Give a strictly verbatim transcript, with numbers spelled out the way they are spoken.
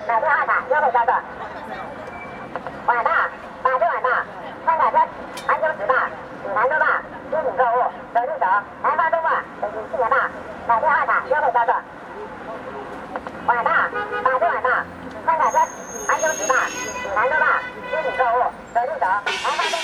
买电话卡优惠销售。晚大，大街晚大，参考车，环球时报，济南周报，精品购物，走就走，南方周末，北京青年报，买电话卡优惠销售。晚大，大街晚大，参考车，环球时报，济南周报，精品购物，走就走，南方周末。